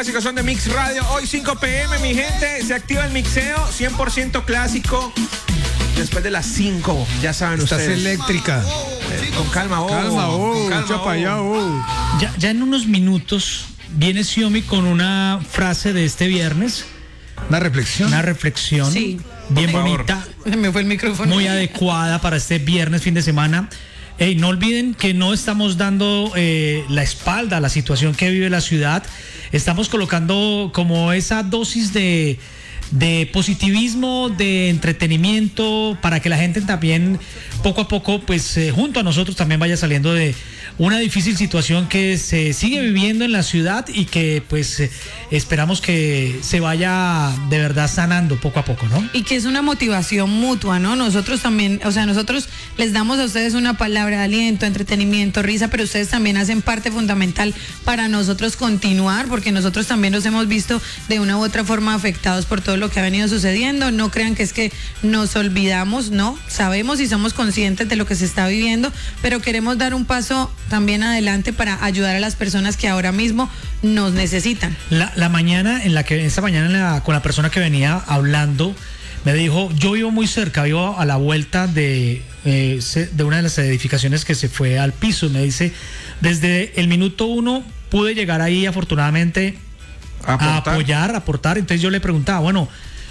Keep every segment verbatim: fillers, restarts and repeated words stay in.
clásicos son de Mix Radio. Hoy cinco p m, mi gente, se activa el mixeo cien por ciento clásico. Después de las cinco, ya saben Estás ustedes. eléctrica. Eh, con calma, oh. Calma, oh. Con calma, Echa pa' allá, oh. Ya, ya en unos minutos viene Xiomi con una frase de este viernes. Una reflexión. Una reflexión. Sí. Bien Por favor. bonita. Me fue el micrófono. Muy adecuada para este viernes, fin de semana. Hey, no olviden que no estamos dando eh, la espalda a la situación que vive la ciudad. Estamos colocando como esa dosis de, de positivismo, de entretenimiento, para que la gente también poco a poco, pues eh, junto a nosotros también vaya saliendo de una difícil situación que se sigue viviendo en la ciudad y que pues eh, esperamos que se vaya de verdad sanando poco a poco, ¿no? Y que es una motivación mutua, ¿no? Nosotros también, o sea, nosotros les damos a ustedes una palabra de aliento, entretenimiento, risa, pero ustedes también hacen parte fundamental para nosotros continuar, porque nosotros también nos hemos visto de una u otra forma afectados por todo lo que ha venido sucediendo. No crean que es que nos olvidamos, no, sabemos y somos conscientes de lo que se está viviendo, pero queremos dar un paso también adelante para ayudar a las personas que ahora mismo nos necesitan. La, la mañana en la que, esta mañana en la, con la persona que venía hablando, me dijo, yo vivo muy cerca, vivo a la vuelta de, eh, de una de las edificaciones que se fue al piso. Me dice, desde el minuto uno pude llegar ahí afortunadamente Aportar. a apoyar, a aportar. Entonces yo le preguntaba, bueno,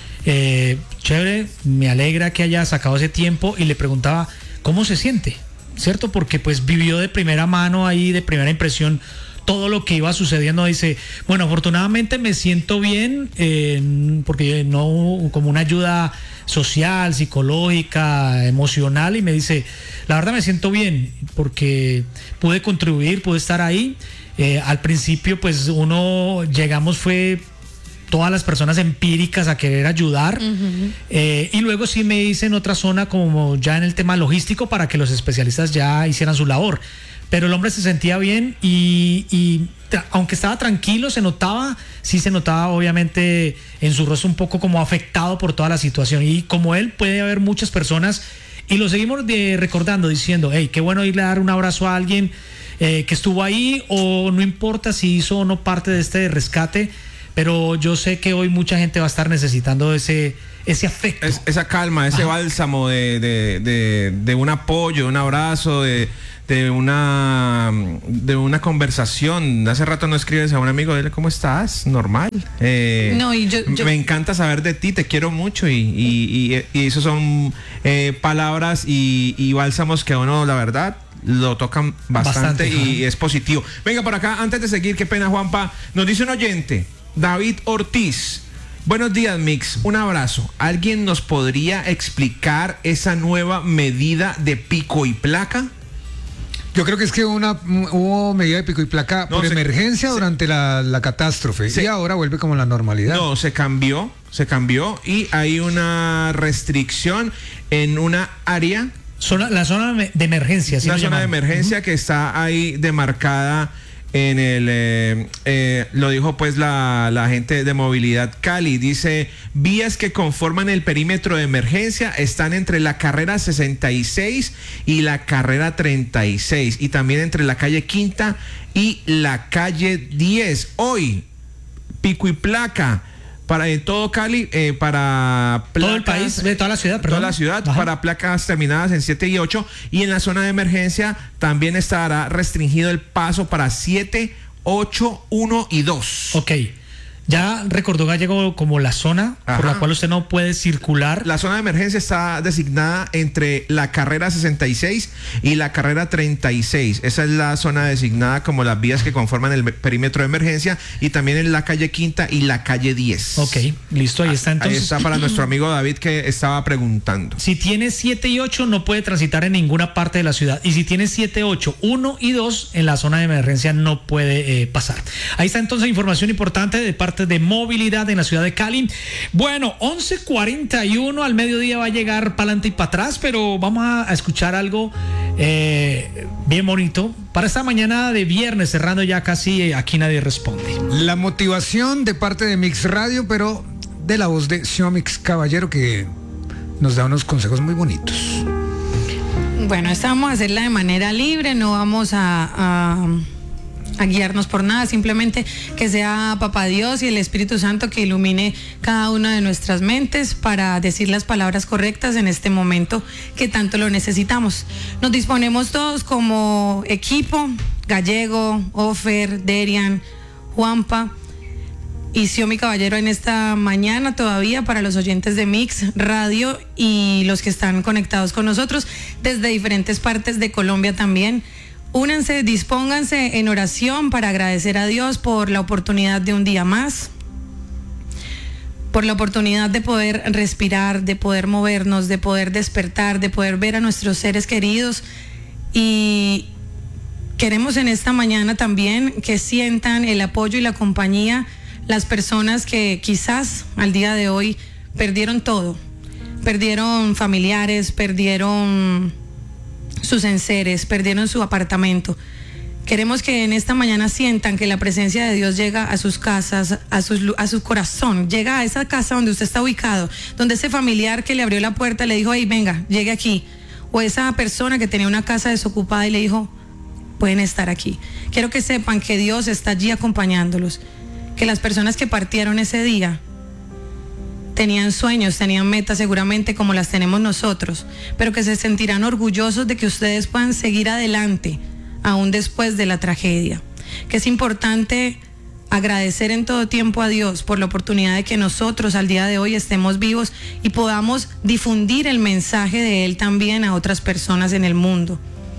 eh, chévere, me alegra que haya sacado ese tiempo, y le preguntaba, ¿cómo se siente? ¿Cierto? Porque pues vivió de primera mano ahí, de primera impresión, todo lo que iba sucediendo. Dice, bueno, afortunadamente me siento bien, eh, porque no, como una ayuda social, psicológica, emocional, y me dice, la verdad me siento bien, porque pude contribuir, pude estar ahí. Eh, al principio pues uno, llegamos fue todas las personas empíricas a querer ayudar, uh-huh. eh, y luego sí me hice en otra zona como ya en el tema logístico para que los especialistas ya hicieran su labor, pero el hombre se sentía bien y, y tra- aunque estaba tranquilo, se notaba, sí se notaba obviamente en su rostro un poco como afectado por toda la situación, y como él puede haber muchas personas, y lo seguimos de, recordando, diciendo, hey, qué bueno irle a dar un abrazo a alguien eh, que estuvo ahí, o no importa si hizo o no parte de este rescate, pero yo sé que hoy mucha gente va a estar necesitando ese, ese afecto. Es, esa calma, ese Ajá. bálsamo de, de, de, de un apoyo, de un abrazo, de, de una de una conversación. Hace rato no escribes a un amigo, dile, ¿cómo estás? Normal. Eh, no, y yo, yo... Me encanta saber de ti, te quiero mucho, y, y, y, y eso son eh, palabras y, y bálsamos que a uno, la verdad, lo tocan bastante, bastante y es positivo. Venga, por acá, antes de seguir, qué pena, Juanpa, nos dice un oyente, David Ortiz. Buenos días, Mix, un abrazo. ¿Alguien nos podría explicar esa nueva medida de pico y placa? Yo creo que es que una, hubo medida de pico y placa no, por se, emergencia se, durante la, la catástrofe se, y ahora vuelve como la normalidad. No, se cambió, se cambió y hay una restricción en una área. Zona, la zona de emergencia. ¿Sí? La zona de emergencia uh-huh. que está ahí demarcada en el, eh, eh, lo dijo pues la, la gente de Movilidad Cali, dice, vías que conforman el perímetro de emergencia están entre la carrera sesenta y seis y la carrera treinta y seis, y también entre la calle Quinta y la calle diez. Hoy, pico y placa para en todo Cali, eh, para placas, todo el país, de toda la ciudad, perdón. Toda la ciudad, Ajá. para placas terminadas en siete y ocho, y en la zona de emergencia también estará restringido el paso para siete, ocho, uno y dos. Ok. Ya recordó Gallego como la zona Ajá. por la cual usted no puede circular. La zona de emergencia está designada entre la carrera sesenta y seis y la carrera treinta y seis. Esa es la zona designada como las vías que conforman el perímetro de emergencia, y también en la calle Quinta y la calle diez. Ok, listo, ahí está entonces. Ahí está para nuestro amigo David que estaba preguntando. Si tiene siete y ocho no puede transitar en ninguna parte de la ciudad, y si tiene siete, ocho, uno y dos en la zona de emergencia no puede eh, pasar. Ahí está entonces información importante de parte de movilidad en la ciudad de Cali. Bueno, once cuarenta y uno, al mediodía va a llegar para adelante y para atrás, pero vamos a, a escuchar algo eh, bien bonito para esta mañana de viernes, cerrando ya casi eh, Aquí Nadie Responde. La motivación de parte de Mix Radio, pero de la voz de Xiomix Caballero, que nos da unos consejos muy bonitos. Bueno, esta vamos a hacerla de manera libre, no vamos a... a a guiarnos por nada, simplemente que sea Papá Dios y el Espíritu Santo que ilumine cada una de nuestras mentes para decir las palabras correctas en este momento que tanto lo necesitamos. Nos disponemos todos como equipo, Gallego, Ofer, Derian, Juanpa y Xiomi Caballero en esta mañana todavía para los oyentes de Mix Radio y los que están conectados con nosotros desde diferentes partes de Colombia también. Únanse, dispónganse en oración para agradecer a Dios por la oportunidad de un día más, por la oportunidad de poder respirar, de poder movernos, de poder despertar, de poder ver a nuestros seres queridos. Y queremos en esta mañana también que sientan el apoyo y la compañía las personas que quizás al día de hoy perdieron todo, perdieron familiares, perdieron sus enseres, perdieron su apartamento. Queremos que en esta mañana sientan que la presencia de Dios llega a sus casas, a, sus, a su corazón, llega a esa casa donde usted está ubicado, donde ese familiar que le abrió la puerta le dijo, hey, venga, llegue aquí, o esa persona que tenía una casa desocupada y le dijo, pueden estar aquí. Quiero que sepan que Dios está allí acompañándolos, que las personas que partieron ese día tenían sueños, tenían metas seguramente como las tenemos nosotros, pero que se sentirán orgullosos de que ustedes puedan seguir adelante aún después de la tragedia. Que es importante agradecer en todo tiempo a Dios por la oportunidad de que nosotros al día de hoy estemos vivos y podamos difundir el mensaje de Él también a otras personas en el mundo.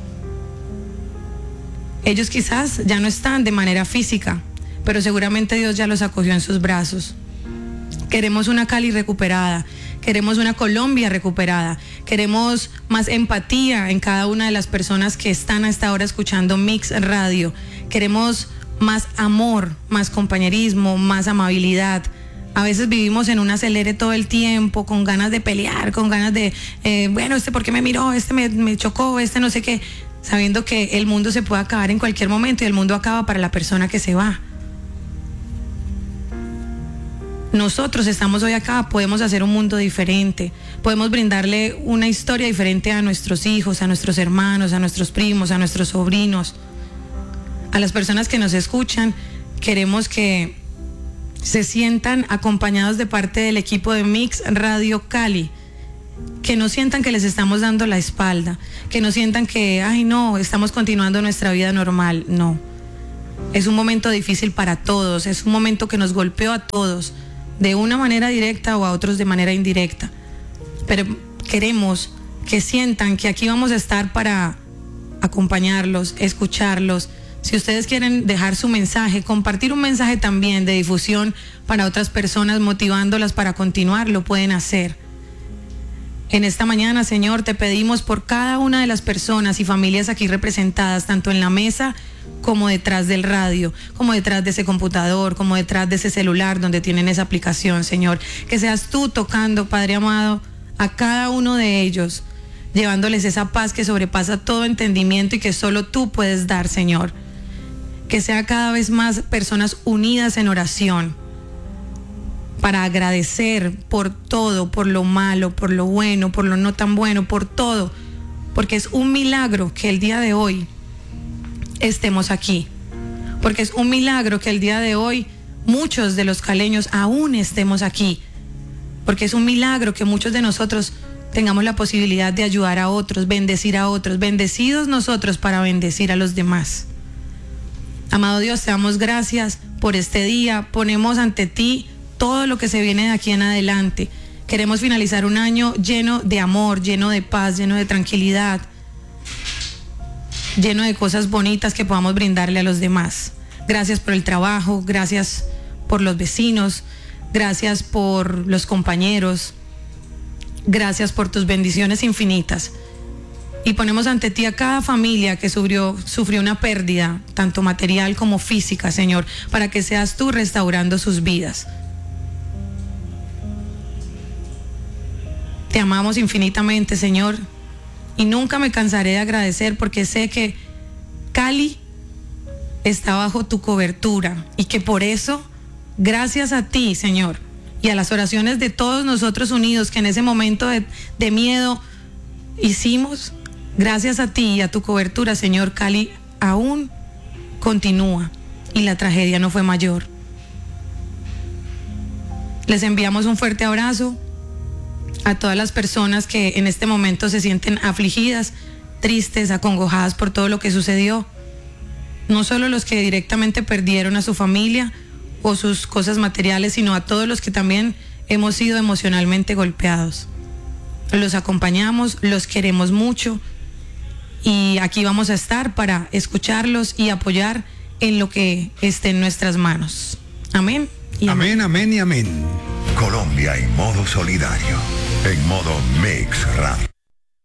Ellos quizás ya no están de manera física, pero seguramente Dios ya los acogió en sus brazos. Queremos una Cali recuperada, queremos una Colombia recuperada, queremos más empatía en cada una de las personas que están a esta hora escuchando Mix Radio, queremos más amor, más compañerismo, más amabilidad. A veces vivimos en un acelere todo el tiempo, con ganas de pelear, con ganas de, eh, bueno, este por qué me miró, este me, me chocó, este no sé qué, sabiendo que el mundo se puede acabar en cualquier momento y el mundo acaba para la persona que se va. Nosotros estamos hoy acá, podemos hacer un mundo diferente, podemos brindarle una historia diferente a nuestros hijos, a nuestros hermanos, a nuestros primos, a nuestros sobrinos, a las personas que nos escuchan. Queremos que se sientan acompañados de parte del equipo de Mix Radio Cali, que no sientan que les estamos dando la espalda, que no sientan que, ay no, estamos continuando nuestra vida normal. No, es un momento difícil para todos, es un momento que nos golpeó a todos, de una manera directa o a otros de manera indirecta, pero queremos que sientan que aquí vamos a estar para acompañarlos, escucharlos. Si ustedes quieren dejar su mensaje, compartir un mensaje también de difusión para otras personas, motivándolas para continuar, lo pueden hacer. En esta mañana, Señor, te pedimos por cada una de las personas y familias aquí representadas, tanto en la mesa como detrás del radio, como detrás de ese computador, como detrás de ese celular donde tienen esa aplicación, Señor. Que seas tú tocando, Padre amado, a cada uno de ellos, llevándoles esa paz que sobrepasa todo entendimiento y que solo tú puedes dar, Señor. Que sea cada vez más personas unidas en oración para agradecer por todo, por lo malo, por lo bueno, por lo no tan bueno, por todo, porque es un milagro que el día de hoy estemos aquí, porque es un milagro que el día de hoy muchos de los caleños aún estemos aquí, porque es un milagro que muchos de nosotros tengamos la posibilidad de ayudar a otros, bendecir a otros, bendecidos nosotros para bendecir a los demás. Amado Dios, te damos gracias por este día, ponemos ante ti todo lo que se viene de aquí en adelante. Queremos finalizar un año lleno de amor, lleno de paz, lleno de tranquilidad, lleno de cosas bonitas que podamos brindarle a los demás. Gracias por el trabajo, gracias por los vecinos, gracias por los compañeros, gracias por tus bendiciones infinitas. Y ponemos ante ti a cada familia que sufrió, sufrió una pérdida, tanto material como física, Señor, para que seas tú restaurando sus vidas. Te amamos infinitamente, Señor, y nunca me cansaré de agradecer porque sé que Cali está bajo tu cobertura y que por eso, gracias a ti, Señor, y a las oraciones de todos nosotros unidos que en ese momento de, de miedo hicimos, gracias a ti y a tu cobertura, Señor, Cali aún continúa y la tragedia no fue mayor. Les enviamos un fuerte abrazo a todas las personas que en este momento se sienten afligidas, tristes, acongojadas por todo lo que sucedió. No solo los que directamente perdieron a su familia o sus cosas materiales, sino a todos los que también hemos sido emocionalmente golpeados. Los acompañamos, los queremos mucho y aquí vamos a estar para escucharlos y apoyar en lo que esté en nuestras manos. Amén. Y amén, amén, amén y amén. Colombia en modo solidario, en modo Mix Radio.